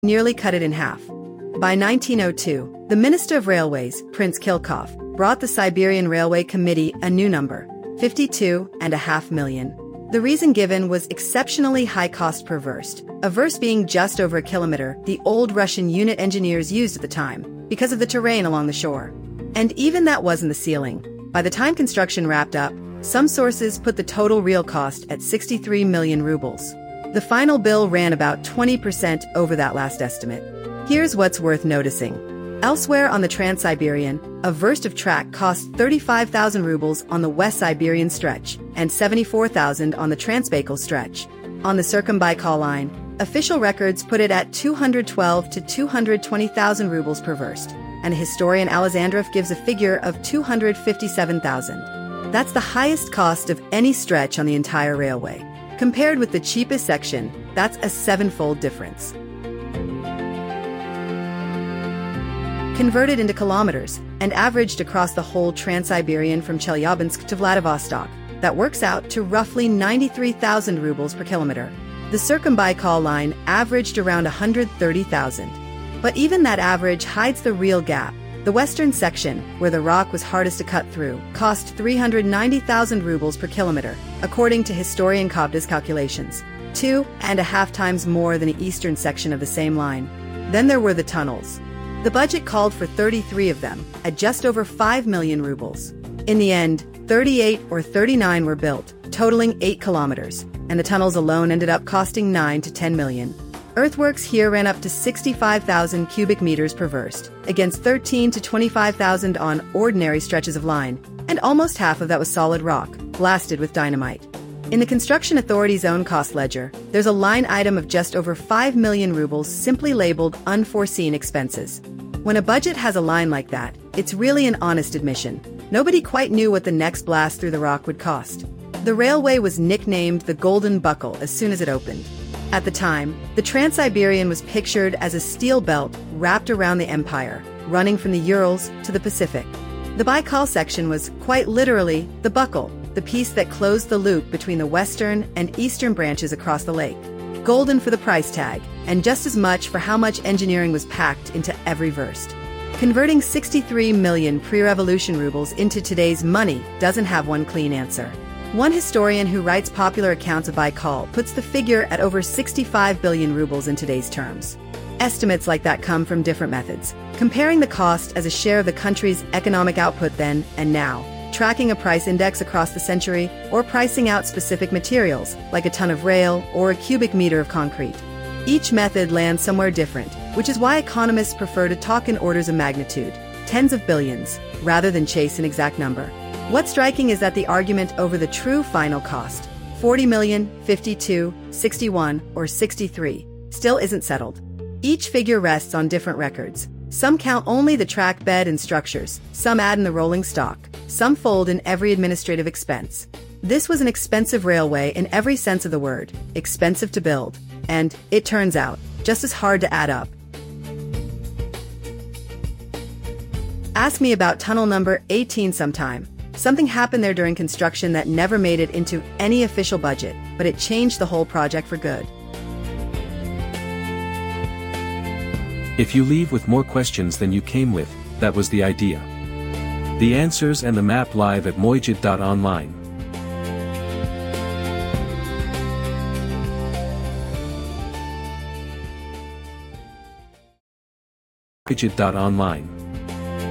nearly cut it in half. By 1902, the Minister of Railways, Prince Khilkoff, brought the Siberian Railway Committee a new number, 52.5 million. The reason given was exceptionally high cost per verst, a verst being just over a kilometer the old Russian unit engineers used at the time, because of the terrain along the shore. And even that wasn't the ceiling. By the time construction wrapped up, some sources put the total real cost at 63 million rubles. The final bill ran about 20% over that last estimate. Here's what's worth noticing. Elsewhere on the Trans-Siberian, a verst of track cost 35,000 rubles on the West Siberian stretch and 74,000 on the Transbaikal stretch. On the Circumbaikal line, official records put it at 212 to 220,000 rubles per verst, and historian Alexandrov gives a figure of 257,000. That's the highest cost of any stretch on the entire railway. Compared with the cheapest section, that's a sevenfold difference. Converted into kilometers and averaged across the whole Trans-Siberian from Chelyabinsk to Vladivostok, that works out to roughly 93,000 rubles per kilometer. The Circumbaikal line averaged around 130,000. But even that average hides the real gap. The western section, where the rock was hardest to cut through, cost 390,000 rubles per kilometer, according to historian Kovda's calculations, 2.5 times more than the eastern section of the same line. Then there were the tunnels. The budget called for 33 of them, at just over 5 million rubles. In the end, 38 or 39 were built, totaling 8 kilometers, and the tunnels alone ended up costing 9 to 10 million. Earthworks here ran up to 65,000 cubic meters per verst, against 13 to 25,000 on ordinary stretches of line, and almost half of that was solid rock, blasted with dynamite. In the Construction Authority's own cost ledger, there's a line item of just over 5 million rubles simply labeled unforeseen expenses. When a budget has a line like that, it's really an honest admission. Nobody quite knew what the next blast through the rock would cost. The railway was nicknamed the Golden Buckle as soon as it opened. At the time, the Trans-Siberian was pictured as a steel belt wrapped around the empire, running from the Urals to the Pacific. The Baikal section was, quite literally, the buckle, the piece that closed the loop between the western and eastern branches across the lake. Golden for the price tag, and just as much for how much engineering was packed into every verst. Converting 63 million pre-revolution rubles into today's money doesn't have one clean answer. One historian who writes popular accounts of Baikal puts the figure at over 65 billion rubles in today's terms. Estimates like that come from different methods, comparing the cost as a share of the country's economic output then and now, tracking a price index across the century, or pricing out specific materials, like a ton of rail or a cubic meter of concrete. Each method lands somewhere different, which is why economists prefer to talk in orders of magnitude, tens of billions, rather than chase an exact number. What's striking is that the argument over the true final cost, 40 million, 52, 61, or 63, still isn't settled. Each figure rests on different records. Some count only the track bed and structures, some add in the rolling stock, some fold in every administrative expense. This was an expensive railway in every sense of the word, expensive to build, and, it turns out, just as hard to add up. Ask me about tunnel number 18 sometime. Something happened there during construction that never made it into any official budget, but it changed the whole project for good. If you leave with more questions than you came with, that was the idea. The answers and the map live at mojit.online. mojit.online